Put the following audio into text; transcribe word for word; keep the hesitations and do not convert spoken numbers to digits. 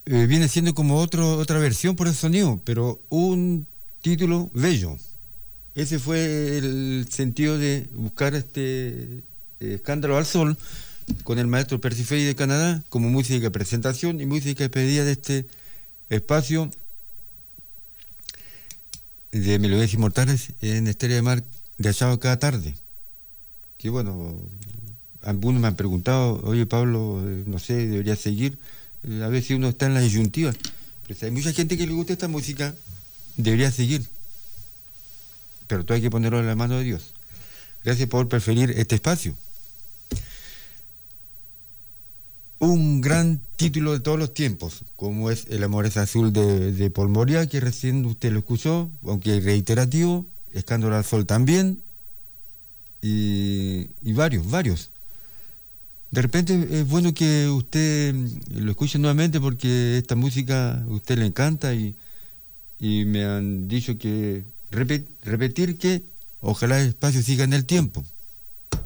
eh, viene siendo como otro, otra versión por el sonido, pero un título bello. Ese fue el sentido de buscar este eh, Escándalo al Sol con el maestro Percy Fay de Canadá como música de presentación y música de despedida de este espacio de Melodías Inmortales en Estrella de Mar de Allá cada tarde. Que bueno, algunos me han preguntado, oye Pablo, eh, no sé, debería seguir. Eh, a veces uno está en la disyuntiva. Pero si hay mucha gente que le gusta esta música, debería seguir. Pero tú hay que ponerlo en la mano de Dios. Gracias por preferir este espacio. Un gran título de todos los tiempos, como es El amor es azul de, de Paul Moria, que recién usted lo escuchó, aunque reiterativo, Escándalo al Sol también, y, y varios, varios. De repente es bueno que usted lo escuche nuevamente porque esta música a usted le encanta y, y me han dicho que repet, repetir que ojalá el espacio siga en el tiempo.